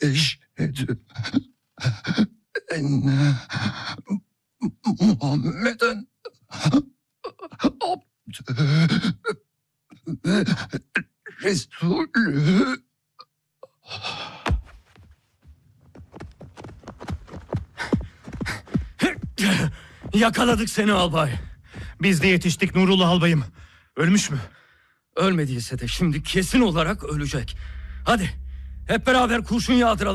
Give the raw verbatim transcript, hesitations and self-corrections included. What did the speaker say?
Eşhedü enne Muhammeden abdühü ve resulü. Yakaladık seni albay. Biz de yetiştik Nurullah albayım. Ölmüş mü? Ölmediyse de şimdi kesin olarak ölecek. Hadi hep beraber kurşun yağdıralım.